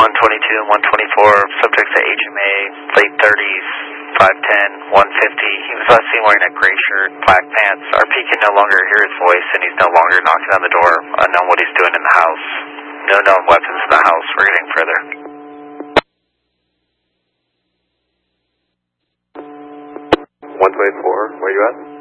122 and 124, subjects at HMA, late 30s, 5'10", 150. He was last seen wearing a gray shirt, black pants. RP can no longer hear his voice, and he's no longer knocking on the door. Unknown what he's doing in the house. No known weapons in the house. We're getting further. 124, where you at?